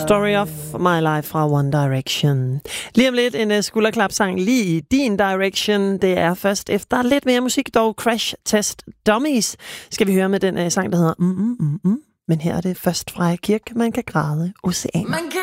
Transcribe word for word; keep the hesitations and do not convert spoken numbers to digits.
Story of My Life fra One Direction. Lige om lidt en uh, skulderklapsang lige i din direction. Det er først efter lidt mere musik, dog Crash Test Dummies, skal vi høre med den uh, sang, der hedder mm, mm, mm, mm. Men her er det først fra Kirk, man kan græde oceaner.